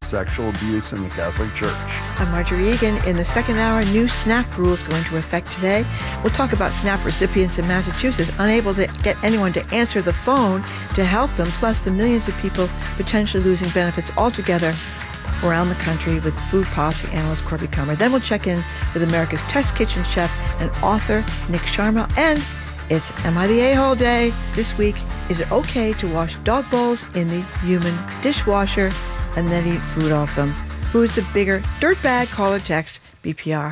sexual abuse in the Catholic Church. I'm Marjorie Egan. In the second hour, new SNAP rules go into effect today. We'll talk about SNAP recipients in Massachusetts unable to get anyone to answer the phone to help them, plus the millions of people potentially losing benefits altogether around the country with food policy analyst Corby Comer. Then we'll check in with America's Test Kitchen chef and author Nick Sharma. And it's Am I the A-Hole Day this week. Is it okay to wash dog bowls in the human dishwasher and then eat food off them? Who is the bigger dirtbag? Call or text BPR.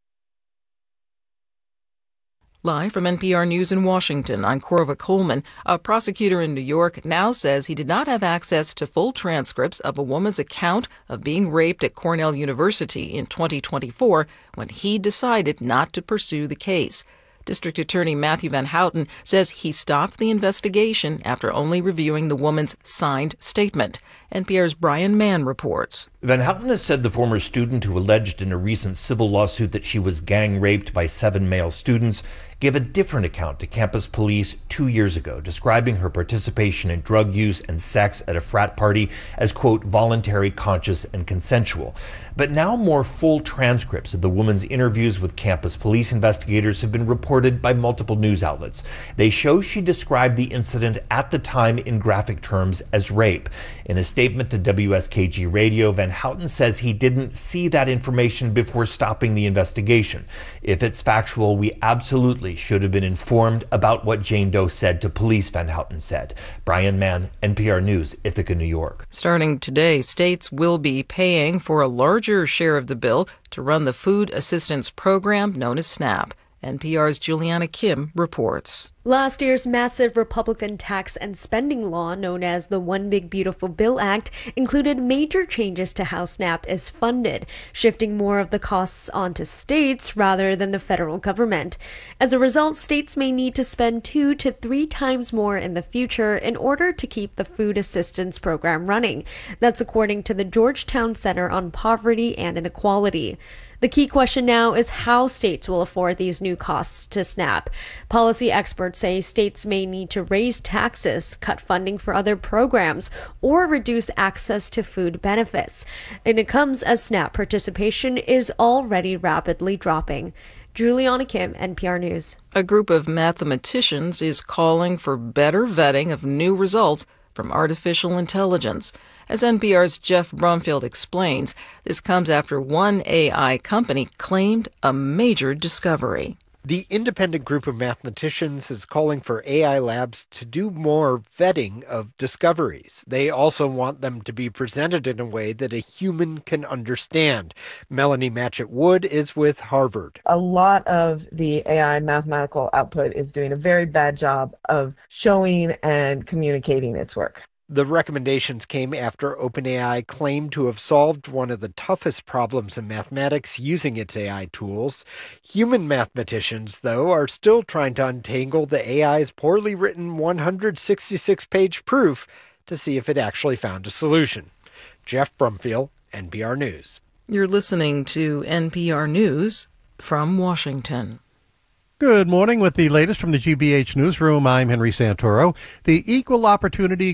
Live from NPR News in Washington, I'm Corva Coleman. A prosecutor in New York now says he did not have access to full transcripts of a woman's account of being raped at Cornell University in 2024 when he decided not to pursue the case. District Attorney Matthew Van Houten says he stopped the investigation after only reviewing the woman's signed statement. NPR's Brian Mann reports. Van Houten has said the former student who alleged in a recent civil lawsuit that she was gang raped by 7 male students gave a different account to campus police 2 years ago, describing her participation in drug use and sex at a frat party as, quote, voluntary, conscious, and consensual. But now more full transcripts of the woman's interviews with campus police investigators have been reported by multiple news outlets. They show she described the incident at the time in graphic terms as rape. In a statement to WSKG Radio, Van Houten says he didn't see that information before stopping the investigation. If it's factual, we absolutely should have been informed about what Jane Doe said to police, Van Houten said. Brian Mann, NPR News, Ithaca, New York. Starting today, states will be paying for a larger share of the bill to run the food assistance program known as SNAP. NPR's Juliana Kim reports. Last year's massive Republican tax and spending law, known as the One Big Beautiful Bill Act, included major changes to how SNAP is funded, shifting more of the costs onto states rather than the federal government. As a result, states may need to spend 2 to 3 times more in the future in order to keep the food assistance program running. That's according to the Georgetown Center on Poverty and Inequality. The key question now is how states will afford these new costs to SNAP. Policy experts say states may need to raise taxes, cut funding for other programs, or reduce access to food benefits. And it comes as SNAP participation is already rapidly dropping. Juliana Kim, NPR News. A group of mathematicians is calling for better vetting of new results from artificial intelligence. As NPR's Jeff Brumfield explains, this comes after one AI company claimed a major discovery. The independent group of mathematicians is calling for AI labs to do more vetting of discoveries. They also want them to be presented in a way that a human can understand. Melanie Matchett-Wood is with Harvard. A lot of the AI mathematical output is doing a very bad job of showing and communicating its work. The recommendations came after OpenAI claimed to have solved one of the toughest problems in mathematics using its AI tools. Human mathematicians, though, are still trying to untangle the AI's poorly written 166-page proof to see if it actually found a solution. Jeff Brumfield, NPR News. You're listening to NPR News from Washington. Good morning. With the latest from the GBH Newsroom, I'm Henry Santoro. The Equal Opportunity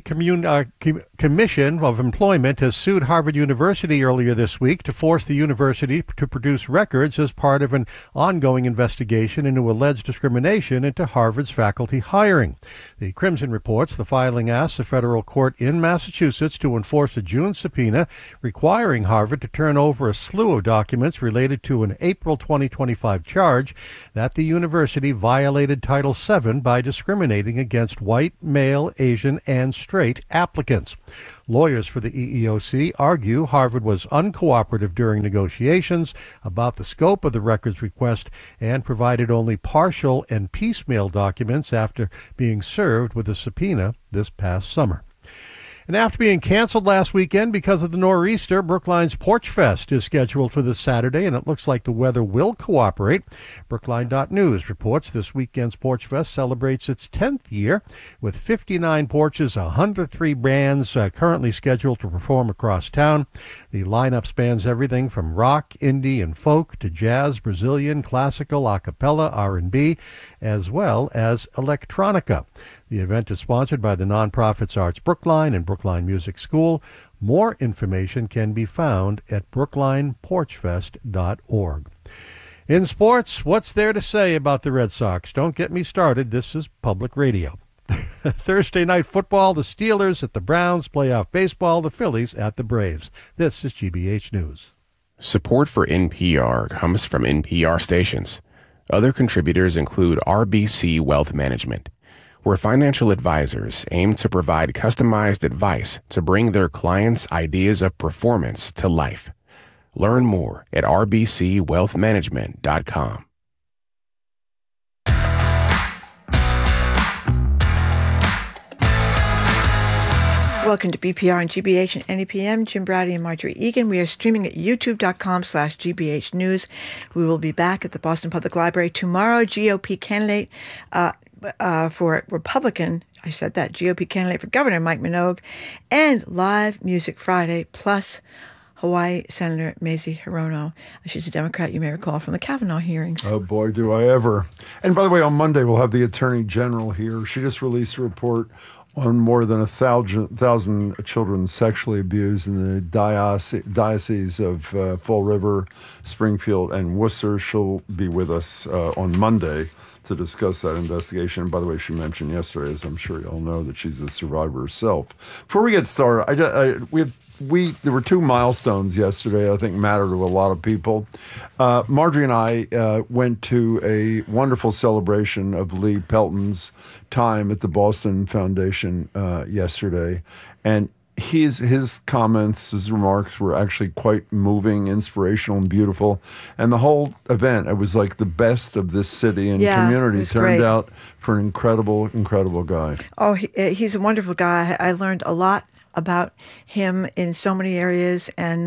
Commission of Employment has sued Harvard University earlier this week to force the university to produce records as part of an ongoing investigation into alleged discrimination into Harvard's faculty hiring. The Crimson reports the filing asks a federal court in Massachusetts to enforce a June subpoena requiring Harvard to turn over a slew of documents related to an April 2025 charge that the university violated Title VII by discriminating against white, male, Asian, and straight applicants. Lawyers for the EEOC argue Harvard was uncooperative during negotiations about the scope of the records request and provided only partial and piecemeal documents after being served with a subpoena this past summer. And after being canceled last weekend because of the nor'easter, Brookline's Porch Fest is scheduled for this Saturday, and it looks like the weather will cooperate. Brookline.News reports this weekend's Porch Fest celebrates its 10th year with 59 porches, 103 bands currently scheduled to perform across town. The lineup spans everything from rock, indie, and folk to jazz, Brazilian, classical, a cappella, R&B, as well as electronica. The event is sponsored by the nonprofits Arts Brookline and Brookline Music School. More information can be found at brooklineporchfest.org. In sports, what's there to say about the Red Sox? Don't get me started. This is public radio. Thursday night football, the Steelers at the Browns, playoff baseball, the Phillies at the Braves. This is GBH News. Support for NPR comes from NPR stations. Other contributors include RBC Wealth Management, where financial advisors aim to provide customized advice to bring their clients' ideas of performance to life. Learn more at rbcwealthmanagement.com. Welcome to BPR and GBH and NEPM. Jim Brady and Marjorie Egan. We are streaming at youtube.com/GBH News. We will be back at the Boston Public Library tomorrow. GOP candidate for Republican, I said that, GOP candidate for governor, Mike Minogue, and live Music Friday, plus Hawaii Senator Mazie Hirono. She's a Democrat, you may recall, from the Kavanaugh hearings. Oh, boy, do I ever. And by the way, on Monday, we'll have the Attorney General here. She just released a report on more than 1,000 children sexually abused in the diocese of Fall River, Springfield, and Worcester. She'll be with us on Monday to discuss that investigation. And by the way, she mentioned yesterday, as I'm sure you all know, that she's a survivor herself. Before we get started, there were two milestones yesterday I think matter to a lot of people. Marjorie and I went to a wonderful celebration of Lee Pelton's time at the Boston Foundation yesterday, and his comments, his remarks were actually quite moving, inspirational, and beautiful. And the whole event, it was like the best of this city and community turned out for an incredible, incredible guy. Oh, he's a wonderful guy. I learned a lot about him in so many areas, and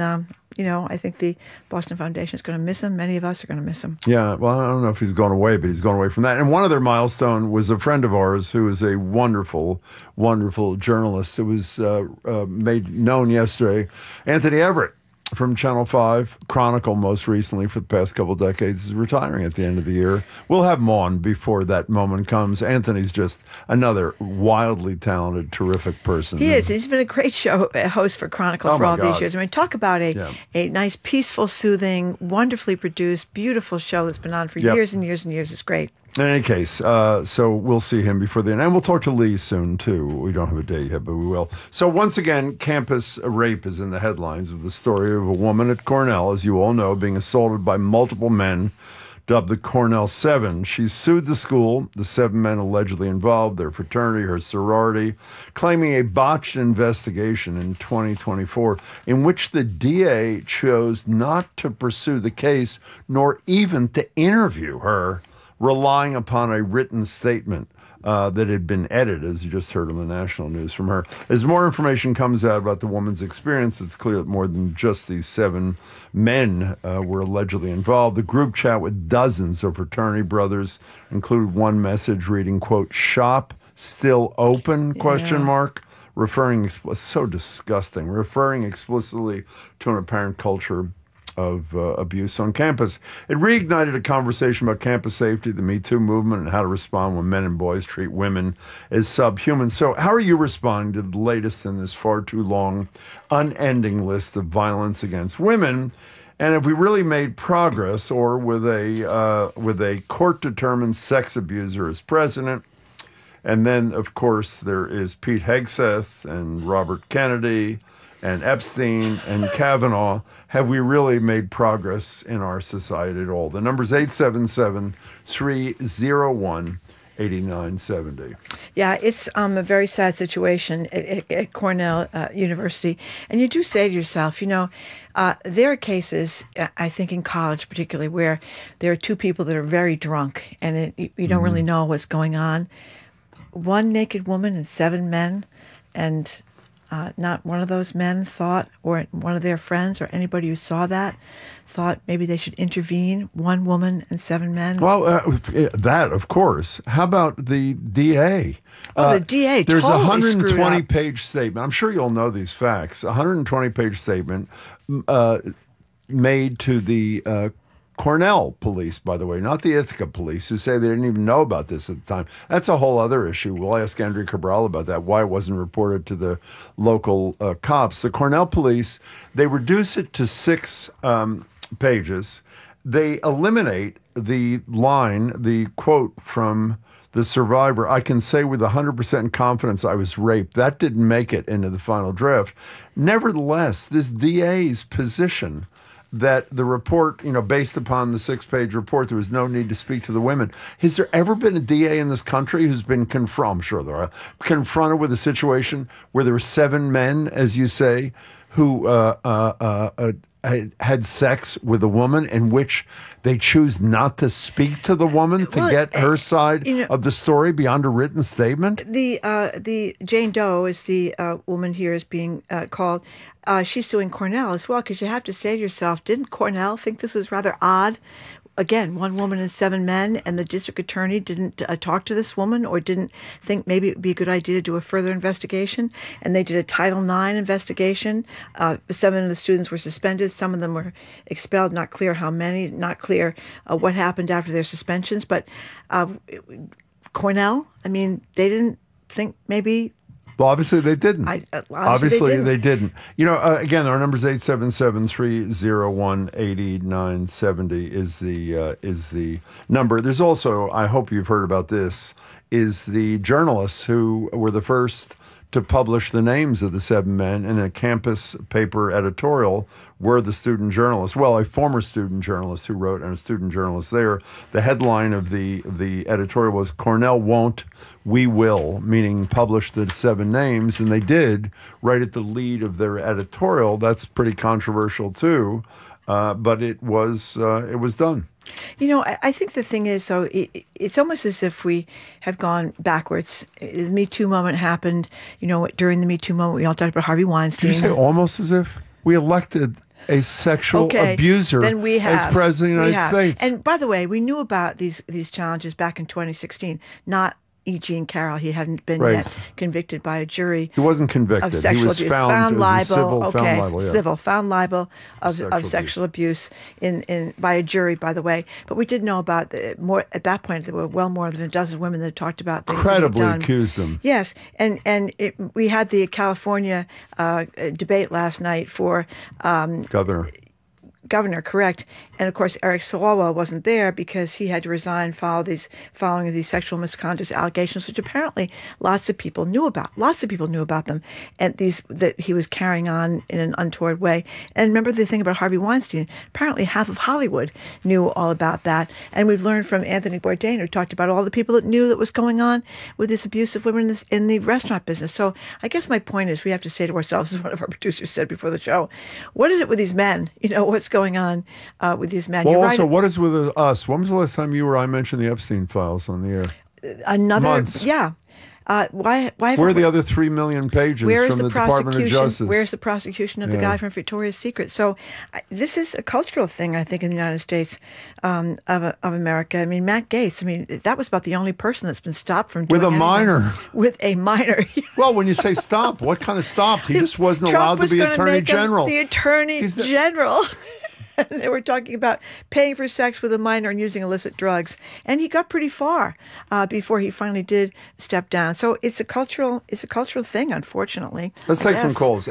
I think the Boston Foundation is going to miss him. Many of us are going to miss him. Yeah, well, I don't know if he's gone away, but he's gone away from that. And one other milestone was a friend of ours who is a wonderful, wonderful journalist. It was made known yesterday. Anthony Everett from Channel 5, Chronicle most recently for the past couple of decades, is retiring at the end of the year. We'll have him on before that moment comes. Anthony's just another wildly talented, terrific person. He is. He's been a great show host for Chronicle for all these years. I mean, talk about a nice, peaceful, soothing, wonderfully produced, beautiful show that's been on for years and years and years. It's great. In any case, so we'll see him before the end. And we'll talk to Lee soon, too. We don't have a date yet, but we will. So once again, campus rape is in the headlines of the story of a woman at Cornell, as you all know, being assaulted by multiple men, dubbed the Cornell Seven. She sued the school, the 7 men allegedly involved, their fraternity, her sorority, claiming a botched investigation in 2024 in which the DA chose not to pursue the case, nor even to interview her, relying upon a written statement that had been edited, as you just heard on the national news from her. As more information comes out about the woman's experience, it's clear that more than just these 7 men were allegedly involved. The group chat with dozens of fraternity brothers included one message reading, quote, "Shop still open?" question mark, referring, so disgusting, referring explicitly to an apparent culture of abuse on campus. It reignited a conversation about campus safety, the Me Too movement, and how to respond when men and boys treat women as subhuman. So how are you responding to the latest in this far too long, unending list of violence against women? And have we really made progress, or with a court-determined sex abuser as president? And then, of course, there is Pete Hegseth and Robert Kennedy and Epstein and Kavanaugh. Have we really made progress in our society at all? The number's 877-301-8970. Yeah, it's a very sad situation at Cornell University. And you do say to yourself, there are cases, I think in college particularly, where there are 2 people that are very drunk and you don't really know what's going on. 1 naked woman and 7 men, and not one of those men thought, or one of their friends or anybody who saw that, thought maybe they should intervene. 1 woman and 7 men. Well, that, of course. How about the DA? The DA There's totally a 120-page statement. I'm sure you'll know these facts. A 120-page statement made to the Cornell police, by the way, not the Ithaca police, who say they didn't even know about this at the time. That's a whole other issue. We'll ask Andrea Cabral about that, why it wasn't reported to the local cops. The Cornell police, they reduce it to 6 pages. They eliminate the line, the quote from the survivor, "I can say with 100% confidence I was raped." That didn't make it into the final draft. Nevertheless, this DA's position that the report, based upon the 6-page report, there was no need to speak to the women. Has there ever been a DA in this country who's been confronted with a situation where there were 7 men, as you say, who had sex with a woman in which they choose not to speak to the woman to get her side of the story beyond a written statement? The Jane Doe is the woman here is being called. She's suing Cornell as well, because you have to say to yourself, didn't Cornell think this was rather odd? Again, 1 woman and 7 men, and the district attorney didn't talk to this woman or didn't think maybe it would be a good idea to do a further investigation. And they did a Title IX investigation. 7 of the students were suspended. Some of them were expelled. Not clear how many. Not clear what happened after their suspensions. But Cornell, they didn't think maybe. Well, obviously they didn't. Obviously they didn't. Again, our number is 877-301-8970 is the number. There's also, I hope you've heard about this, is the journalists who were the first to publish the names of the 7 men in a campus paper editorial were the student journalists. Well, a former student journalist who wrote and a student journalist there. The headline of the editorial was "Cornell won't, we will," meaning publish the 7 names, and they did right at the lead of their editorial. That's pretty controversial too, but it was done. I think the thing is, so it's almost as if we have gone backwards. The Me Too moment happened, during the Me Too moment, we all talked about Harvey Weinstein. Did you say almost as if? We elected a sexual abuser as president of the United States. And by the way, we knew about these challenges back in 2016, not E. Jean Carroll. He hadn't been yet convicted by a jury. He wasn't convicted. Of sexual abuse. Found liable. Found liable of sexual abuse by a jury, by the way. But we did know about more at that point. There were well more than a dozen women that talked about things credibly that accused them. Yes, and we had the California debate last night for governor, correct. And of course, Eric Swalwell wasn't there because he had to resign following these sexual misconduct allegations, which apparently lots of people knew about. Lots of people knew about them, and that he was carrying on in an untoward way. And remember the thing about Harvey Weinstein, apparently half of Hollywood knew all about that. And we've learned from Anthony Bourdain, who talked about all the people that knew that was going on with this abuse of women in the restaurant business. So I guess my point is we have to say to ourselves, as one of our producers said before the show, what is it with these men? What's going on with these men? Well, also, what is with us? When was the last time you or I mentioned the Epstein files on the air? Months. Yeah. Why? Where are the other 3 million pages from the Department of Justice? Where's the prosecution of the guy from Victoria's Secret? So this is a cultural thing, I think, in the United States of America. Matt Gaetz, that was about the only person that's been stopped from doing anything. With a minor. Well, when you say stop, what kind of stop? He just wasn't allowed to be Attorney General. The Attorney General. They were talking about paying for sex with a minor and using illicit drugs, and he got pretty far before he finally did step down. So it's a cultural thing, unfortunately. Let's take some calls.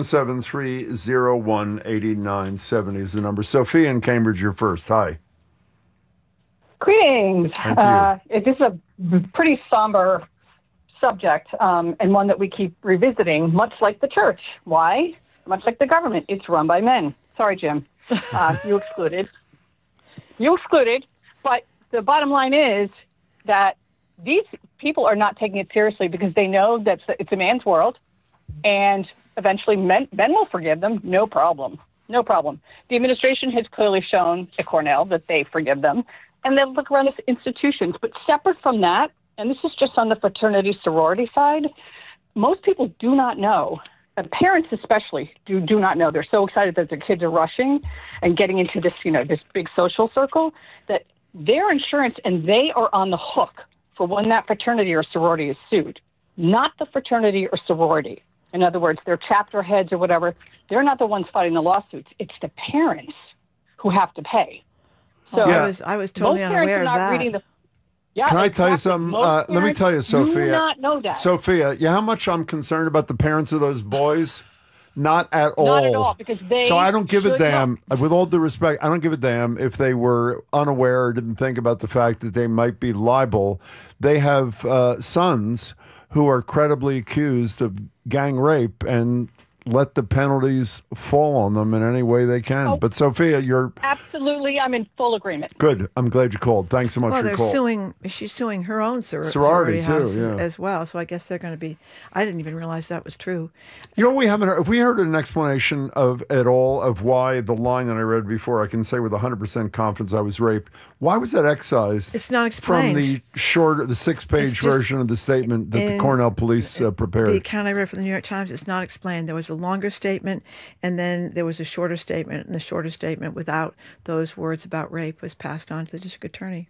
877-301-8970 is the number. Sophia in Cambridge, you're first. Hi. Greetings. This is a pretty somber subject, and one that we keep revisiting, much like the church. Why? Much like the government. It's run by men. Sorry, Jim. You excluded. But the bottom line is that these people are not taking it seriously because they know that it's a man's world, and eventually men will forgive them. No problem. The administration has clearly shown at Cornell that they forgive them, and they look around at institutions. But separate from that, and this is just on the fraternity sorority side, most people do not know. Parents especially do not know. They're so excited that their kids are rushing and getting into this, this big social circle, that their insurance and they are on the hook for when that fraternity or sorority is sued, not the fraternity or sorority. In other words, their chapter heads or whatever, they're not the ones fighting the lawsuits. It's the parents who have to pay. So I was totally most unaware parents are of not that. reading the. Yeah, Can I tell you exactly. something? Most Let me tell you, parents Sophia. Do not know that. Sophia, you know how much I'm concerned about the parents of those boys? Not at all. Not at all, because they. So I don't give a should damn. know. With all due respect, I don't give a damn if they were unaware or didn't think about the fact that they might be liable. They have sons who are credibly accused of gang rape, and let the penalties fall on them in any way they can. Oh. But Sophia, you're Absolutely, I'm in full agreement. good. I'm glad you called. Thanks so much Well, for your they're call. suing. She's suing her own Sorority, too, house yeah. as well. So I guess they're going to be. I didn't even realize that was true. You know, we haven't heard, if we heard an explanation of at all of why the line that I read before, I can say with 100% confidence I was raped. Why was that excised? It's not explained. From the shorter, the 6-page It's just version of the statement that the Cornell police prepared. The account I read from the New York Times, it's not explained. There was a longer statement, and then there was a shorter statement, and the shorter statement without those words about rape was passed on to the district attorney.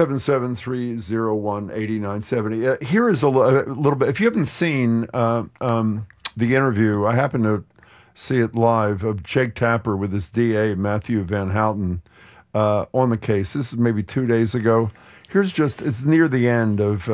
877-301-8970. Here is a little bit. If you haven't seen the interview, I happened to see it live, of Jake Tapper with his DA, Matthew Van Houten, on the case. This is maybe 2 days ago. Here's just, it's near the end of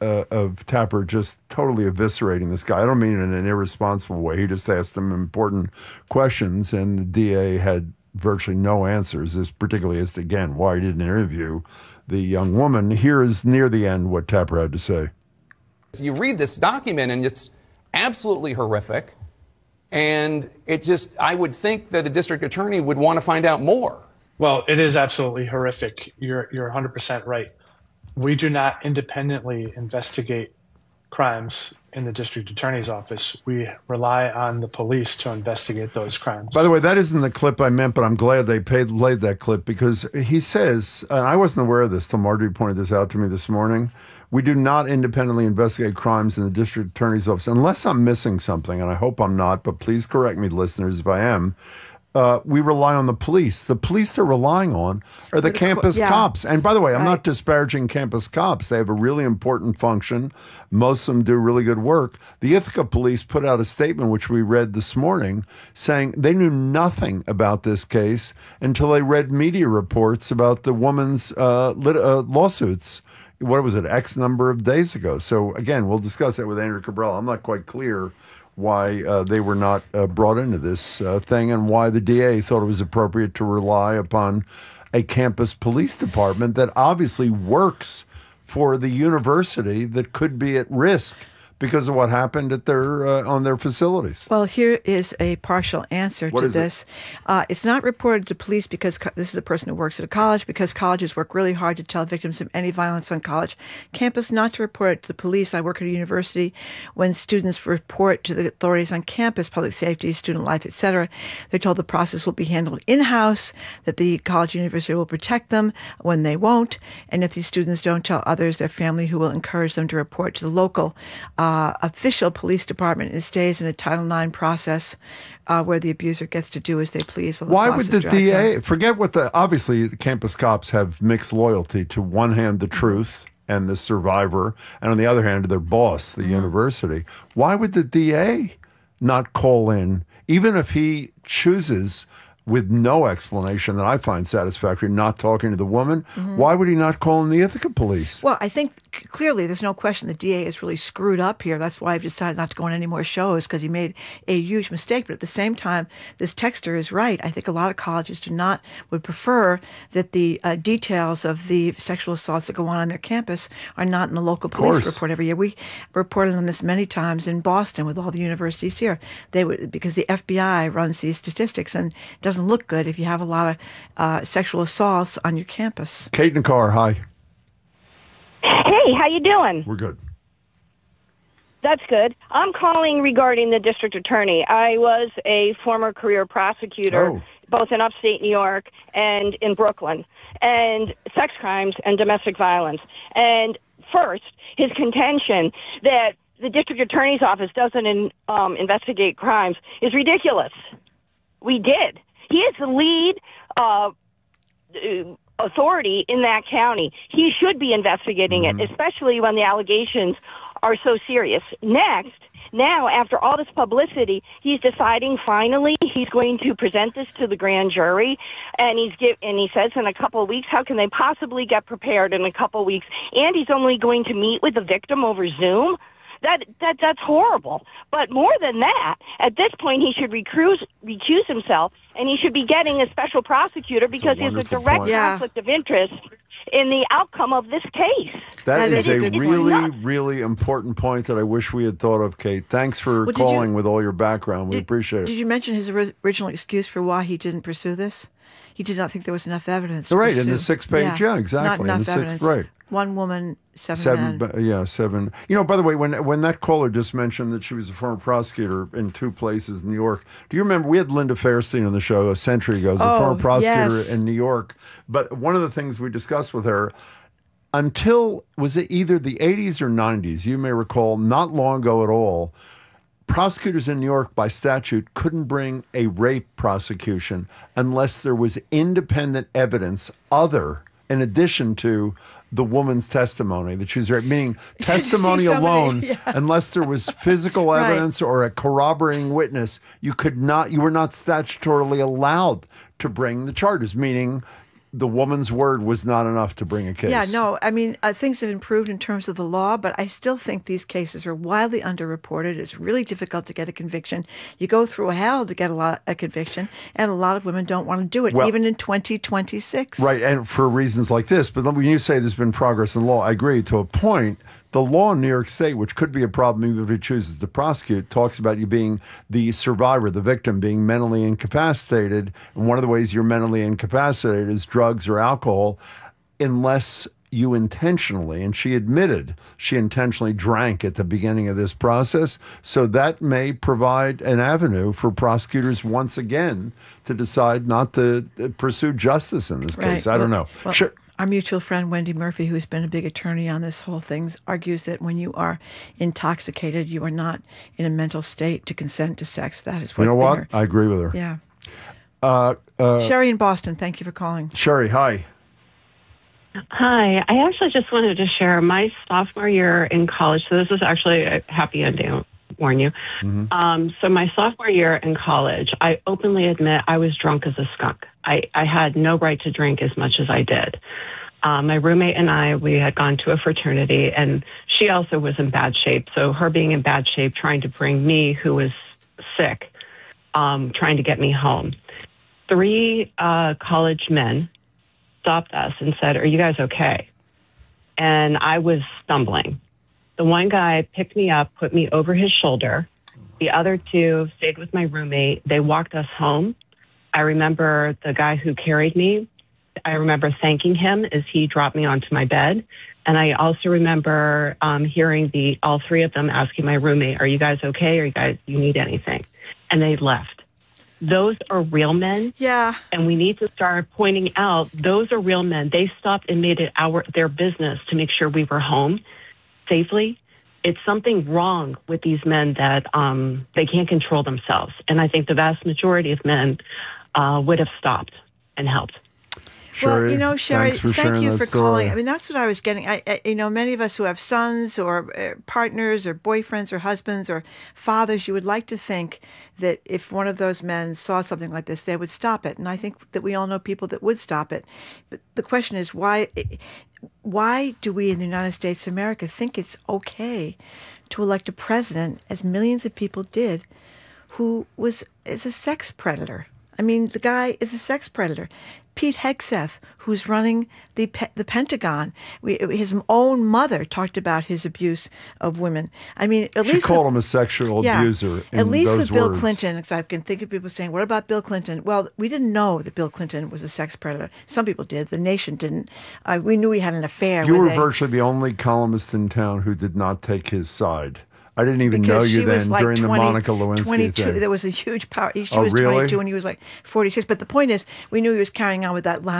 Tapper just totally eviscerating this guy. I don't mean it in an irresponsible way. He just asked him important questions, and the DA had virtually no answers, particularly as to, again, why he didn't interview the young woman. Here is near the end what Tapper had to say. You read this document, and it's absolutely horrific. And it just, I would think that a district attorney would want to find out more. Well, it is absolutely horrific. You're 100% right. We do not independently investigate crimes in the district attorney's office. We rely on the police to investigate those crimes. By the way, that isn't the clip I meant, but I'm glad they played that clip, because he says, and I wasn't aware of this till Marjorie pointed this out to me this morning, we do not independently investigate crimes in the district attorney's office, unless I'm missing something, and I hope I'm not, but please correct me, listeners, if I am. We rely on the police. The police they're relying on are the campus cops. And by the way, I'm not disparaging campus cops. They have a really important function. Most of them do really good work. The Ithaca police put out a statement, which we read this morning, saying they knew nothing about this case until they read media reports about the woman's lawsuits. What was it, X number of days ago? So again, we'll discuss that with Andrew Cabral. I'm not quite clear why they were not brought into this thing, and why the DA thought it was appropriate to rely upon a campus police department that obviously works for the university that could be at risk because of what happened at their on their facilities. Well, here is a partial answer to this. It's not reported to police because this is a person who works at a college, because colleges work really hard to tell victims of any violence on college campus not to report it to the police. I work at a university. When students report to the authorities on campus, public safety, student life, etc., they're told the process will be handled in-house, that the college university will protect them when they won't, and if these students don't tell others, their family who will encourage them to report to the local official police department. It stays in a Title IX process where the abuser gets to do as they please. Why would the DA forget what obviously the campus cops have mixed loyalty to one hand the truth and the survivor, and on the other hand to their boss, the university. Why would the DA not call in, even if he chooses, with no explanation that I find satisfactory, not talking to the woman? Why would he not call in the Ithaca police? Well, I think clearly there's no question the DA is really screwed up here. That's why I've decided not to go on any more shows, because he made a huge mistake. But at the same time, this texter is right. I think a lot of colleges would prefer that the details of the sexual assaults that go on their campus are not in the local police report every year. We reported on this many times in Boston with all the universities here. They would, because the FBI runs these statistics, and it doesn't look good if you have a lot of sexual assaults on your campus. Kate in the car, hi. Hey, how you doing? We're good. That's good. I'm calling regarding the district attorney. I was a former career prosecutor, both in upstate New York and in Brooklyn, and sex crimes and domestic violence. And first, his contention that the district attorney's office doesn't investigate crimes is ridiculous. We did. He is the lead authority in that county. He should be investigating it, especially when the allegations are so serious. Next, now, after all this publicity, he's deciding finally he's going to present this to the grand jury, and he says in a couple of weeks, how can they possibly get prepared in a couple of weeks? And he's only going to meet with the victim over Zoom. That's horrible. But more than that, at this point, he should recuse himself, and he should be getting a special prosecutor because he has a direct conflict of interest in the outcome of this case. That is a really, really important point that I wish we had thought of, Kate. Thanks for calling with all your background. We appreciate it. Did you mention his original excuse for why he didn't pursue this? He did not think there was enough evidence. Right, in the 6th page, exactly. Not enough evidence. Right. One woman, seven men. Yeah, 7. You know, by the way, when that caller just mentioned that she was a former prosecutor in 2 places in New York, do you remember we had Linda Fairstein on the show a century ago as a former prosecutor in New York? But one of the things we discussed with her, until, was it either the 80s or 90s, you may recall, not long ago at all, prosecutors in New York by statute couldn't bring a rape prosecution unless there was independent evidence in addition to the woman's testimony that she was raped, meaning testimony alone, unless there was physical evidence or a corroborating witness, you were not statutorily allowed to bring the charges, meaning the woman's word was not enough to bring a case. Yeah, no, I mean, things have improved in terms of the law, but I still think these cases are wildly underreported. It's really difficult to get a conviction. You go through hell to get a conviction, and a lot of women don't want to do it, even in 2026. Right, and for reasons like this. But when you say there's been progress in law, I agree to a point. The law in New York State, which could be a problem even if it chooses to prosecute, talks about you being the survivor, the victim, being mentally incapacitated. And one of the ways you're mentally incapacitated is drugs or alcohol, unless you intentionally, and she admitted she intentionally drank at the beginning of this process. So that may provide an avenue for prosecutors once again to decide not to pursue justice in this case. I don't know. Well, sure. Our mutual friend, Wendy Murphy, who's been a big attorney on this whole thing, argues that when you are intoxicated, you are not in a mental state to consent to sex. That is what... You know what? I agree with her. Yeah. Sherry in Boston, thank you for calling. Sherry, hi. Hi. I actually just wanted to share my sophomore year in college. So this is actually a happy ending, I'll warn you. Mm-hmm. So my sophomore year in college, I openly admit I was drunk as a skunk. I had no right to drink as much as I did. My roommate and I, we had gone to a fraternity, and she also was in bad shape. So her being in bad shape, trying to bring me, who was sick, trying to get me home. 3 college men stopped us and said, "Are you guys okay?" And I was stumbling. The one guy picked me up, put me over his shoulder. The other 2 stayed with my roommate. They walked us home. I remember the guy who carried me. I remember thanking him as he dropped me onto my bed. And I also remember hearing all 3 of them asking my roommate, "Are you guys okay? Or do you need anything?" And they left. Those are real men. Yeah. And we need to start pointing out those are real men. They stopped and made it their business to make sure we were home safely. It's something wrong with these men that they can't control themselves. And I think the vast majority of men would have stopped and helped. Well, Sherry, thank you for calling. Story. I mean, that's what I was getting. Many of us who have sons or partners or boyfriends or husbands or fathers, you would like to think that if one of those men saw something like this, they would stop it. And I think that we all know people that would stop it. But the question is, why do we in the United States of America think it's okay to elect a president, as millions of people did, who is a sex predator? I mean, the guy is a sex predator. Pete Hegseth, who's running the Pentagon, his own mother talked about his abuse of women. I mean, she called him a sexual abuser. At least with Bill words. Clinton, because I can think of people saying, "What about Bill Clinton?" Well, we didn't know that Bill Clinton was a sex predator. Some people did. The nation didn't. We knew he had an affair. You were virtually the only columnist in town who did not take his side. I didn't even know you then during the Monica Lewinsky thing. There was a huge power. She was really? 22 and he was like 46. But the point is, we knew he was carrying on with that